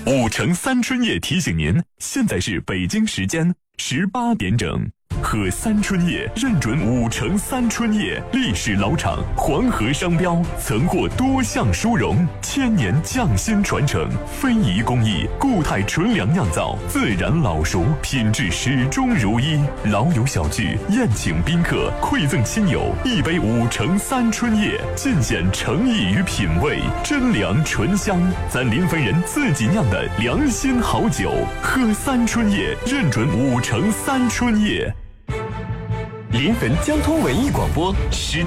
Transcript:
5城3春夜提醒您，现在是北京时间18点整。喝3春夜认准5城3春夜，历史老厂，黄河商标，曾获多项殊荣，1000年匠心传承，非遗工艺，固态纯粮酿造，自然老熟，品质始终如一。老友小聚，宴请宾客，馈赠亲友，一杯5城3春夜，尽显诚意与品味，真粮醇香，咱临汾人自己酿的良心好酒。喝3春夜，认准5城3春夜。 临汾交通文艺广播10